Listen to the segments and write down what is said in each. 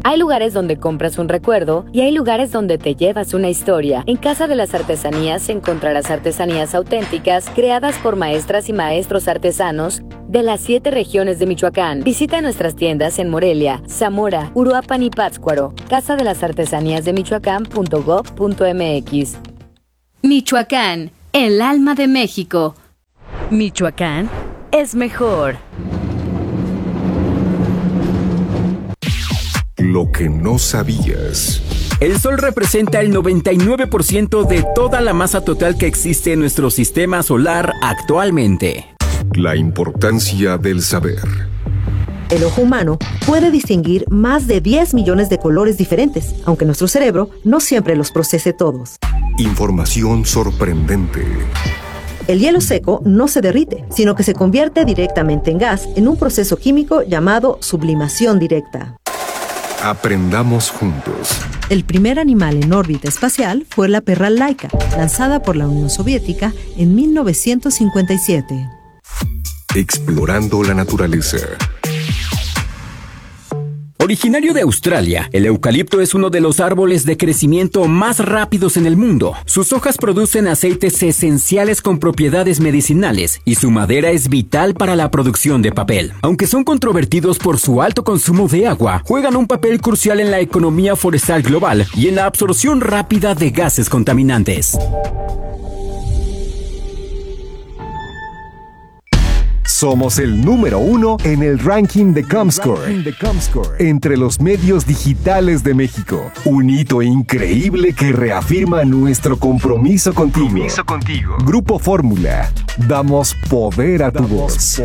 Hay lugares donde compras un recuerdo y hay lugares donde te llevas una historia. En Casa de las Artesanías encontrarás artesanías auténticas creadas por maestras y maestros artesanos de las 7 regiones de Michoacán. Visita nuestras tiendas en Morelia, Zamora, Uruapan y Pátzcuaro. Casa de las Artesanías de Michoacán.gov.mx. Michoacán, el alma de México. Michoacán es mejor. Lo que no sabías. El Sol representa el 99% de toda la masa total que existe en nuestro sistema solar actualmente. La importancia del saber. El ojo humano puede distinguir más de 10 millones de colores diferentes, aunque nuestro cerebro no siempre los procese todos. Información sorprendente. El hielo seco no se derrite, sino que se convierte directamente en gas en un proceso químico llamado sublimación directa. Aprendamos juntos. El primer animal en órbita espacial fue la perra Laika, lanzada por la Unión Soviética en 1957. Explorando la naturaleza. Originario de Australia, el eucalipto es uno de los árboles de crecimiento más rápidos en el mundo. Sus hojas producen aceites esenciales con propiedades medicinales y su madera es vital para la producción de papel. Aunque son controvertidos por su alto consumo de agua, juegan un papel crucial en la economía forestal global y en la absorción rápida de gases contaminantes. Somos el número 1 en el ranking de Comscore entre los medios digitales de México. Un hito increíble que reafirma nuestro compromiso contigo. Grupo Fórmula. Damos poder a tu voz.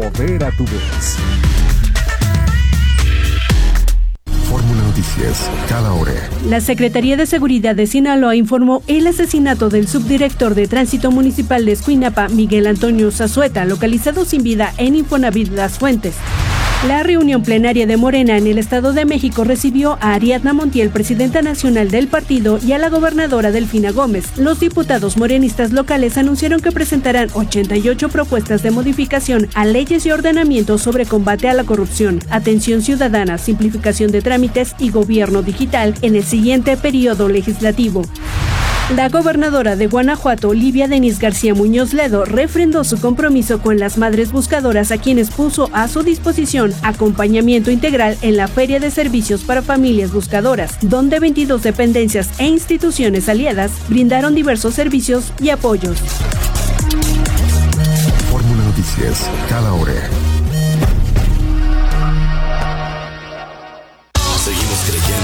Fórmula Noticias, cada hora. La Secretaría de Seguridad de Sinaloa informó el asesinato del subdirector de Tránsito Municipal de Escuinapa, Miguel Antonio Zazueta, localizado sin vida en Infonavit Las Fuentes. La reunión plenaria de Morena en el Estado de México recibió a Ariadna Montiel, presidenta nacional del partido, y a la gobernadora Delfina Gómez. Los diputados morenistas locales anunciaron que presentarán 88 propuestas de modificación a leyes y ordenamientos sobre combate a la corrupción, atención ciudadana, simplificación de trámites y gobierno digital en el siguiente periodo legislativo. La gobernadora de Guanajuato, Olivia Denise García Muñoz Ledo, refrendó su compromiso con las madres buscadoras, a quienes puso a su disposición acompañamiento integral en la Feria de Servicios para Familias Buscadoras, donde 22 dependencias e instituciones aliadas brindaron diversos servicios y apoyos. Fórmula Noticias, cada hora. Seguimos creyendo